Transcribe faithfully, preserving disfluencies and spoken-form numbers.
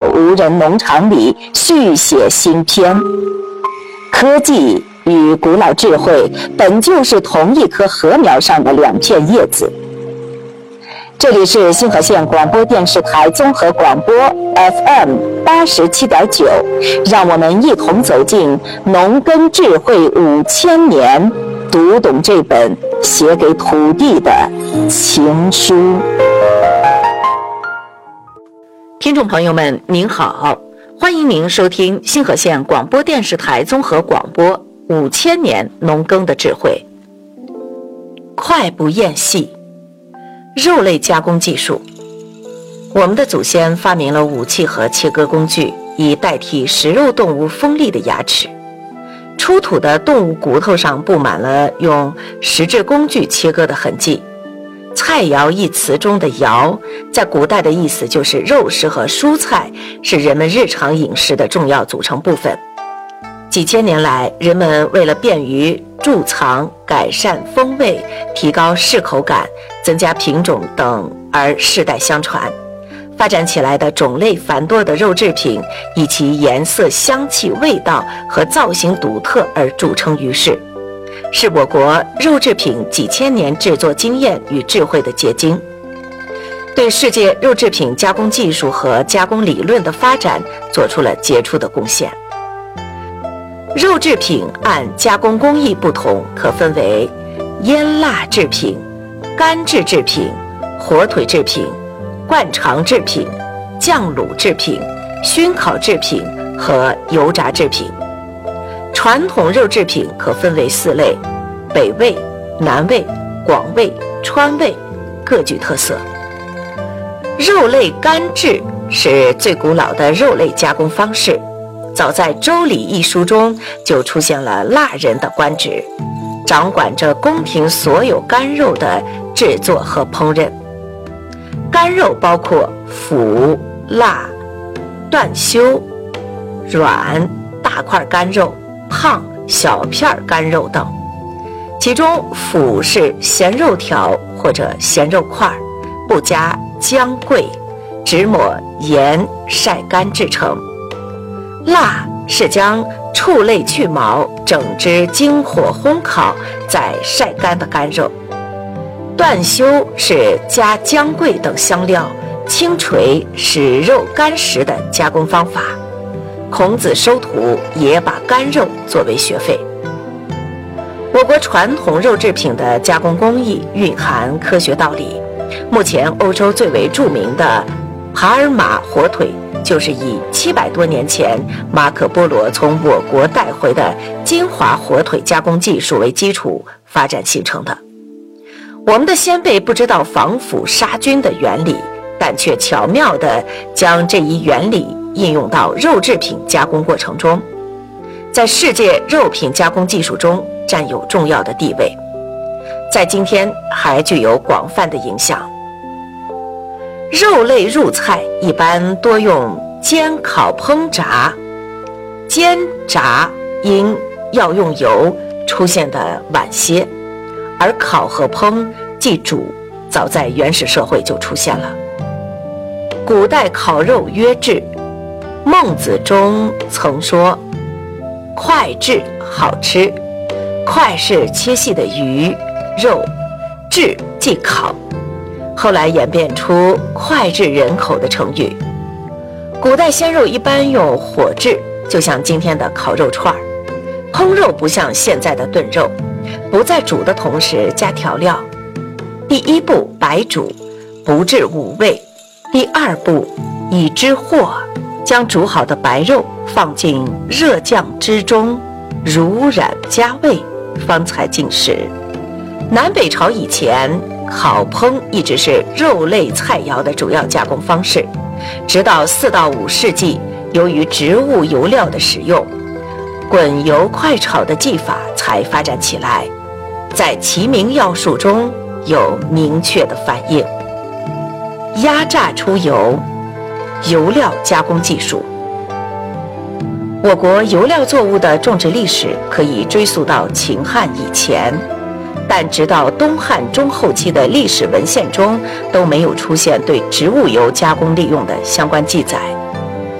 无人农场里续写新篇。科技与古老智慧本就是同一棵禾苗上的两片叶子。这里是新河县广播电视台综合广播 F M 八十七点九，让我们一同走进农耕智慧五千年，读懂这本写给土地的情书。听众朋友们，您好，欢迎您收听新河县广播电视台综合广播五千年农耕的智慧。快不厌细，肉类加工技术。我们的祖先发明了武器和切割工具，以代替食肉动物锋利的牙齿。出土的动物骨头上布满了用石质工具切割的痕迹。菜肴一词中的肴，在古代的意思就是肉食和蔬菜是人们日常饮食的重要组成部分。几千年来，人们为了便于贮藏、改善风味、提高适口感、增加品种等而世代相传。发展起来的种类繁多的肉制品，以其颜色、香气、味道和造型独特而著称于世，是我国肉制品几千年制作经验与智慧的结晶，对世界肉制品加工技术和加工理论的发展做出了杰出的贡献。肉制品按加工工艺不同，可分为腌腊制品、干制制品、火腿制品、灌肠制品、酱卤制品、熏烤制品和油炸制品。传统肉制品可分为四类：北味、南味、广味、川味，各具特色。肉类干制是最古老的肉类加工方式，早在《周礼》一书中就出现了腊人的官职，掌管着宫廷所有干肉的制作和烹饪。干肉包括腐、腊、断修、软、大块干肉、胖、小片干肉等。其中腐是咸肉条或者咸肉块，不加姜桂，只抹盐晒干制成。腊是将畜类去毛，整只经火烘烤再晒干的干肉。断修是加姜桂等香料，轻锤使肉干实的加工方法。孔子收徒也把干肉作为学费。我国传统肉制品的加工工艺蕴含科学道理。目前欧洲最为著名的帕尔马火腿，就是以七百多年前马可波罗从我国带回的金华火腿加工技术为基础发展形成的。我们的先辈不知道防腐杀菌的原理，但却巧妙地将这一原理应用到肉制品加工过程中，在世界肉品加工技术中占有重要的地位，在今天还具有广泛的影响。肉类入菜一般多用煎、烤、烹、炸。煎、炸因要用油出现的晚些，而烤和烹即煮早在原始社会就出现了。古代烤肉曰制，孟子中曾说：快制好吃。快是切细的鱼肉，制即烤，后来演变出脍炙人口的成语。古代鲜肉一般用火制，就像今天的烤肉串。烹肉不像现在的炖肉，不在煮的同时加调料。第一步白煮，不致五味。第二步以之和，将煮好的白肉放进热酱之中，濡染加味，方才进食。南北朝以前，烤烹一直是肉类菜肴的主要加工方式，直到四到五世纪，由于植物油料的使用，滚油快炒的技法才发展起来，在齐民要术中有明确的反映。压榨出油，油料加工技术。我国油料作物的种植历史可以追溯到秦汉以前，但直到东汉中后期的历史文献中都没有出现对植物油加工利用的相关记载。